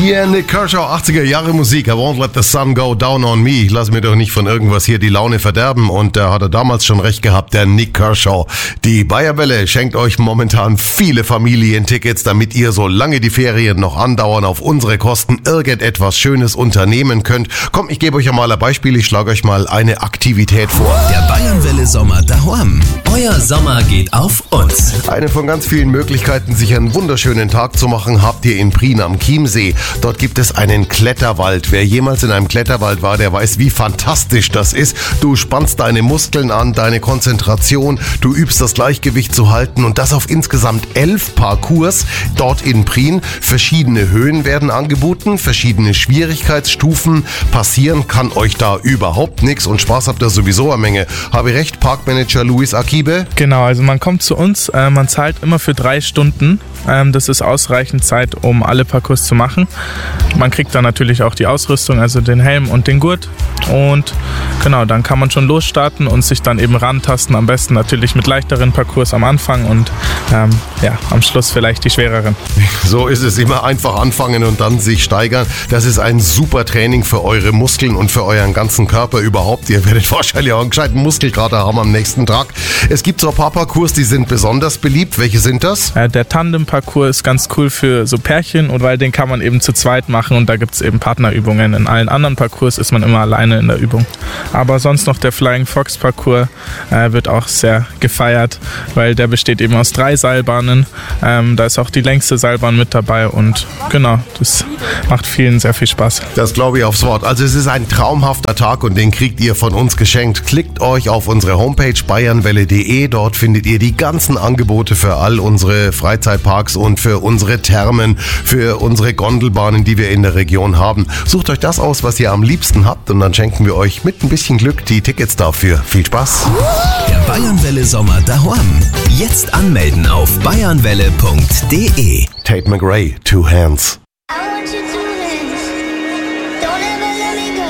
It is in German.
Yeah, Nik Kershaw, 80er Jahre Musik. I won't let the sun go down on me. Ich lass mir doch nicht von irgendwas hier die Laune verderben. Und da hat er damals schon recht gehabt, der Nik Kershaw. Die Bayerwelle schenkt euch momentan viele Familientickets, damit ihr, solange die Ferien noch andauern, auf unsere Kosten irgendetwas Schönes unternehmen könnt. Komm, ich gebe euch ja mal ein Beispiel. Ich schlage euch mal eine Aktivität vor. Der Bayernwelle Sommer daheim. Euer Sommer geht auf uns. Eine von ganz vielen Möglichkeiten, sich einen wunderschönen Tag zu machen, habt ihr in Prien am Chiemsee. Dort gibt es einen Kletterwald. Wer jemals in einem Kletterwald war, der weiß, wie fantastisch das ist. Du spannst deine Muskeln an, deine Konzentration, du übst das Gleichgewicht zu halten und das auf insgesamt 11 Parcours dort in Prien. Verschiedene Höhen werden angeboten, verschiedene Schwierigkeitsstufen. Passieren kann euch da überhaupt nichts und Spaß habt ihr sowieso eine Menge. Habe ich recht, Parkmanager Luis Akibe? Genau, also man kommt zu uns, man zahlt immer für 3 Stunden. Das ist ausreichend Zeit, um alle Parcours zu machen. Man kriegt dann natürlich auch die Ausrüstung, also den Helm und den Gurt. Und genau, dann kann man schon losstarten und sich dann eben rantasten. Am besten natürlich mit leichteren Parcours am Anfang und am Schluss vielleicht die schwereren. So ist es, immer einfach anfangen und dann sich steigern. Das ist ein super Training für eure Muskeln und für euren ganzen Körper überhaupt. Ihr werdet wahrscheinlich auch einen gescheiten Muskelkater haben am nächsten Tag. Es gibt so ein paar Parcours, die sind besonders beliebt. Welche sind das? Der Tandem-Parcours ist ganz cool für so Pärchen und weil den kann man eben zu zweit machen und da gibt es eben Partnerübungen. In allen anderen Parcours ist man immer alleine in der Übung. Aber sonst noch der Flying Fox Parcours wird auch sehr gefeiert, weil der besteht eben aus 3 Seilbahnen. Da ist auch die längste Seilbahn mit dabei und genau, das macht vielen sehr viel Spaß. Das glaube ich aufs Wort. Also es ist ein traumhafter Tag und den kriegt ihr von uns geschenkt. Klickt euch auf unsere Homepage bayernwelle.de. Dort findet ihr die ganzen Angebote für all unsere Freizeitparks und für unsere Thermen, für unsere Gondelbahnen, die wir in der Region haben. Sucht euch das aus, was ihr am liebsten habt und dann schenken wir euch mit ein bisschen Glück die Tickets dafür. Viel Spaß! Der Bayernwelle Sommer daheim. Jetzt anmelden auf bayernwelle.de. Tate McRae, Two Hands.